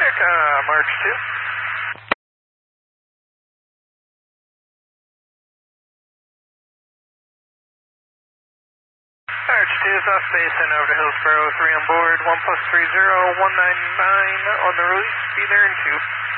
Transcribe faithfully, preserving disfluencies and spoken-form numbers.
Pacific, uh, March two. March two, South Basin over to Hillsborough, three on board, one plus three zero, one nine nine on the release, be there in two.